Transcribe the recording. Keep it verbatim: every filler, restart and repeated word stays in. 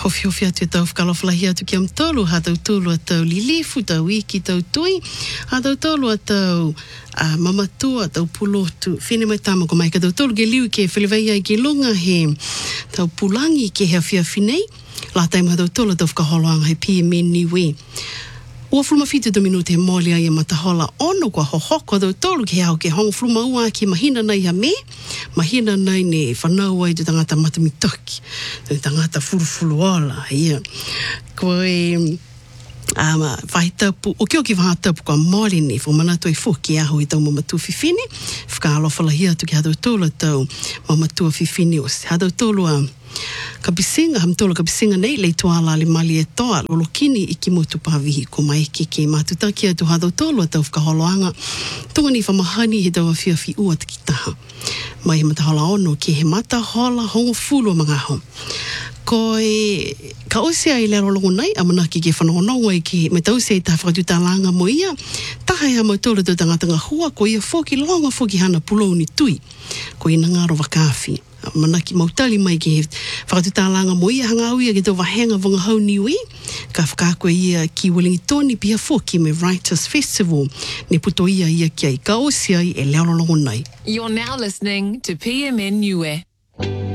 Hofi hofi atu e tau whakalawhalahi atu ki am tolu, ha tau tolu a tau lilifu, tau iki, tau tui, ha tau tolu a tau uh, mamatua, tau pulotu, whine mai tāmako mai ka tau tolu ke liu ke whilewaia i ke lunga he tau pulangi ke hea whia whinei, la taima tau tolu tau whakaholoanga he P M N niwe. Ua fluma fitu do minute he mole ai e matahola ono kua hohoko tau tolu ke hao ke hongo fluma ua ki mahina nei ha me, mahina nei ne whanau ai tu tangata matamitoki, tu tangata furufuru ola, ia. Koe, um, whaitapu, o kio ki whaitapu kua mole ne, fu manatu ai fuki aho i tau mamatua whiwhine, whakaalofalahi atu ki hadau tolu tau mamatua whiwhine o se hadau tolu a ka bisinga, hamtola ka bisinga nei, lei tuala le mali e toa, lolokini i ki motu pavihi ko mai ke ke matutaki atu hadau tolu a tau whakaholoanga, tunga ni whamahani he tau a whiawhi ua taki taha. Mai he matahola ono ke he matahola hongo fulu mga ho. Ko e, ka osea i lero longo nei, a manaki ke whanonongo i ke me tau se i taha whakatuta langa mo ia, taha e hamautolo tau tangatanga hua, ko ia foki longa foki hana pulo ni tui, ko i nangaro wakawhi. Manaki mautali mai ke whakatutālanga mo ia hanga au ia ke tau wahenga wanga hau niwi, ka whakako ia ki Wellingtoni pia foki me Writers Festival, ne puto ia ia ki ai ka osia i e leololongo nei. You're now listening to P M N Niue.